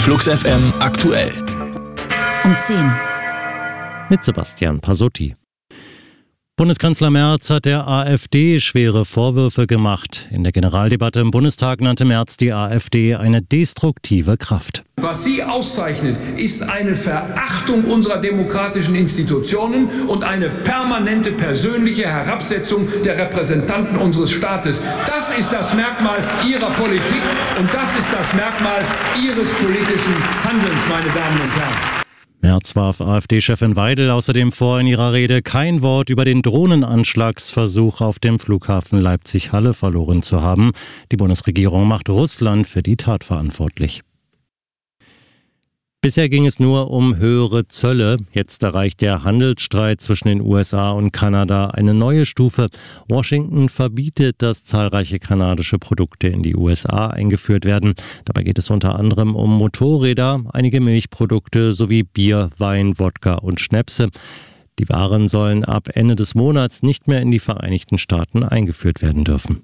Flux FM aktuell. Um 10. Mit Sebastian Pasotti. Bundeskanzler Merz hat der AfD schwere Vorwürfe gemacht. In der Generaldebatte im Bundestag nannte Merz die AfD eine destruktive Kraft. Was sie auszeichnet, ist eine Verachtung unserer demokratischen Institutionen und eine permanente persönliche Herabsetzung der Repräsentanten unseres Staates. Das ist das Merkmal ihrer Politik und das ist das Merkmal ihres politischen Handelns, meine Damen und Herren. Merz warf AfD-Chefin Weidel außerdem vor, in ihrer Rede kein Wort über den Drohnenanschlagsversuch auf dem Flughafen Leipzig-Halle verloren zu haben. Die Bundesregierung macht Russland für die Tat verantwortlich. Bisher ging es nur um höhere Zölle. Jetzt erreicht der Handelsstreit zwischen den USA und Kanada eine neue Stufe. Washington verbietet, dass zahlreiche kanadische Produkte in die USA eingeführt werden. Dabei geht es unter anderem um Motorräder, einige Milchprodukte sowie Bier, Wein, Wodka und Schnäpse. Die Waren sollen ab Ende des Monats nicht mehr in die Vereinigten Staaten eingeführt werden dürfen.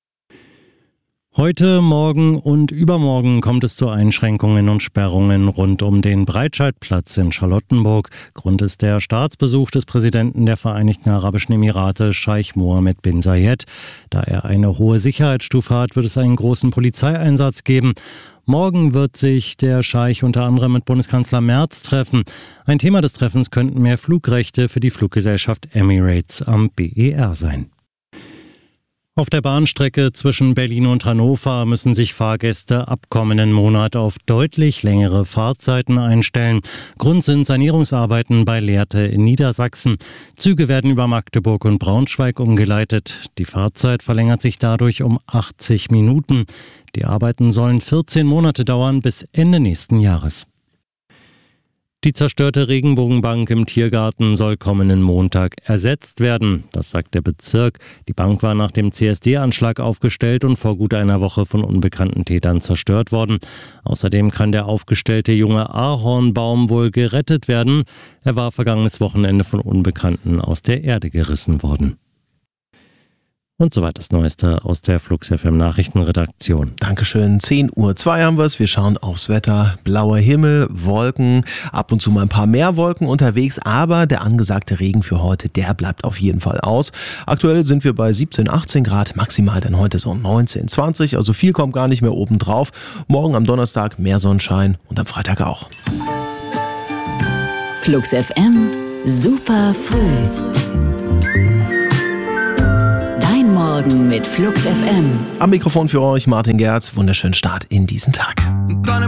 Heute, morgen und übermorgen kommt es zu Einschränkungen und Sperrungen rund um den Breitscheidplatz in Charlottenburg. Grund ist der Staatsbesuch des Präsidenten der Vereinigten Arabischen Emirate, Scheich Mohammed bin Zayed. Da er eine hohe Sicherheitsstufe hat, wird es einen großen Polizeieinsatz geben. Morgen wird sich der Scheich unter anderem mit Bundeskanzler Merz treffen. Ein Thema des Treffens könnten mehr Flugrechte für die Fluggesellschaft Emirates am BER sein. Auf der Bahnstrecke zwischen Berlin und Hannover müssen sich Fahrgäste ab kommenden Monat auf deutlich längere Fahrzeiten einstellen. Grund sind Sanierungsarbeiten bei Lehrte in Niedersachsen. Züge werden über Magdeburg und Braunschweig umgeleitet. Die Fahrzeit verlängert sich dadurch um 80 Minuten. Die Arbeiten sollen 14 Monate dauern, bis Ende nächsten Jahres. Die zerstörte Regenbogenbank im Tiergarten soll kommenden Montag ersetzt werden. Das sagt der Bezirk. Die Bank war nach dem CSD-Anschlag aufgestellt und vor gut einer Woche von unbekannten Tätern zerstört worden. Außerdem kann der aufgestellte junge Ahornbaum wohl gerettet werden. Er war vergangenes Wochenende von Unbekannten aus der Erde gerissen worden. Und soweit das Neueste aus der Flux FM Nachrichtenredaktion. Dankeschön. 10:02 Uhr haben wir es. Wir schauen aufs Wetter. Blauer Himmel, Wolken, ab und zu mal ein paar mehr Wolken unterwegs, aber der angesagte Regen für heute, der bleibt auf jeden Fall aus. Aktuell sind wir bei 17, 18 Grad, maximal dann heute so 19, 20, also viel kommt gar nicht mehr oben drauf. Morgen am Donnerstag mehr Sonnenschein und am Freitag auch. Flux FM, super früh. Morgen mit Flux FM. Am Mikrofon für euch Martin Gerz. Wunderschönen Start in diesen Tag.